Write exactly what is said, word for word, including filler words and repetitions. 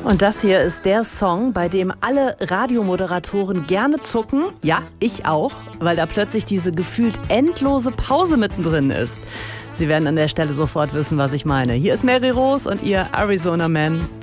Und das hier ist der Song, bei dem alle Radiomoderatoren gerne zucken. Ja, ich auch, weil da plötzlich diese gefühlt endlose Pause mittendrin ist. Sie werden an der Stelle sofort wissen, was ich meine. Hier ist Mary Rose und ihr Arizona Man.